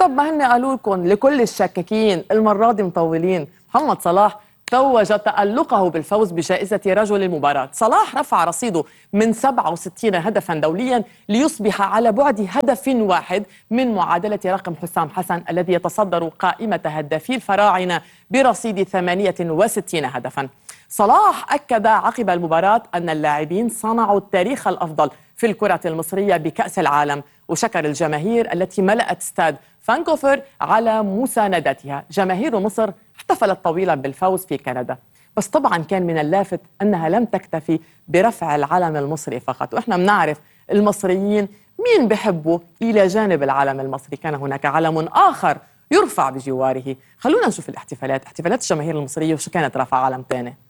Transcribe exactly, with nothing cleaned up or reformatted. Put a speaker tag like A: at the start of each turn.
A: حسب ما هن قالوا لكم لكل الشكاكين المرة دي مطولين، محمد صلاح توج تألقه بالفوز بجائزة رجل المباراة. صلاح رفع رصيده من سبعة وستين هدفا دوليا ليصبح على بعد هدف واحد من معادلة رقم حسام حسن الذي يتصدر قائمة هدافي الفراعنة برصيد ثمانية وستين هدفا. صلاح أكد عقب المباراة أن اللاعبين صنعوا التاريخ الأفضل في الكرة المصرية بكأس العالم، وشكر الجماهير التي ملأت استاد فانكوفر على مساندتها. جماهير مصر احتفلت طويلا بالفوز في كندا، بس طبعا كان من اللافت أنها لم تكتفي برفع العلم المصري فقط، وإحنا بنعرف المصريين مين بحبوا إلى جانب العلم المصري، كان هناك علم آخر يرفع بجواره. خلونا نشوف الاحتفالات، احتفالات الجماهير المصرية وشو كانت رفع علم تاني.